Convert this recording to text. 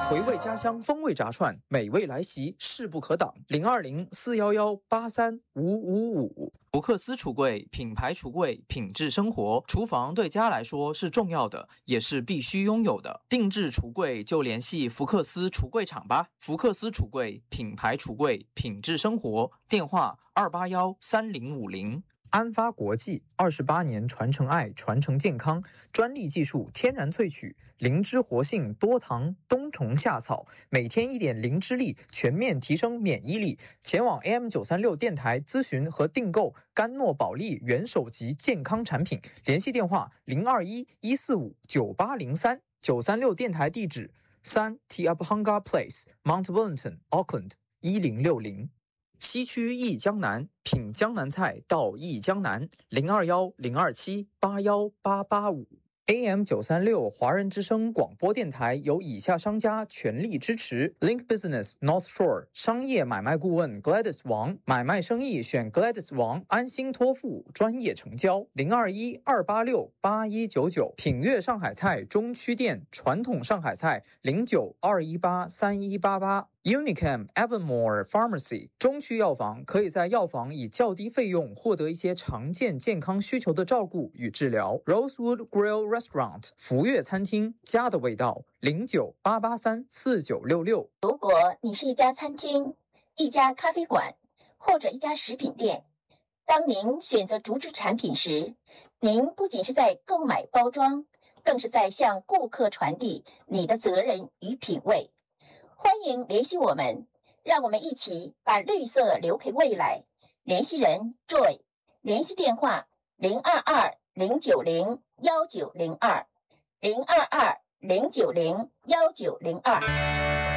回味家乡风味炸串，美味来袭，势不可挡。020-411-83555。福克斯橱柜，品牌橱柜，品质生活。厨房对家来说是重要的，也是必须拥有的。定制橱柜就联系福克斯橱柜厂吧。福克斯橱柜，品牌橱柜，品质生活。电话281-3050。安发国际28年传承爱，传承健康，专利技术，天然萃取，灵芝活性，多糖，冬虫夏草，每天一点灵芝力，全面提升免疫力。前往 AM936 电台咨询和订购甘诺宝利元首级健康产品，联系电话021-145-9803。936电台地址3 Tiabhanga Place Mount Wellington Auckland 1060。西区忆江南，品江南菜到忆江南。021-027-81885。AM936 华人之声广播电台由以下商家全力支持 ：Link Business North Shore 商业买卖顾问 Gladys 王，买卖生意选 Gladys 王，安心托付，专业成交。021-286-8199。品悦上海菜中区店，传统上海菜09-218-3188。Unicam Evermore Pharmacy 中区药房，可以在药房以较低费用获得一些常见健康需求的照顾与治疗。Rosewood Grill Restaurant 福悦餐厅，家的味道。09-883-4966。 如果你是一家餐厅、一家咖啡馆或者一家食品店，当您选择竹制产品时，您不仅是在购买包装，更是在向顾客传递你的责任与品味。欢迎联系我们，让我们一起把绿色留给未来。联系人 Joy， 联系电话022-090-1902，022-090-1902。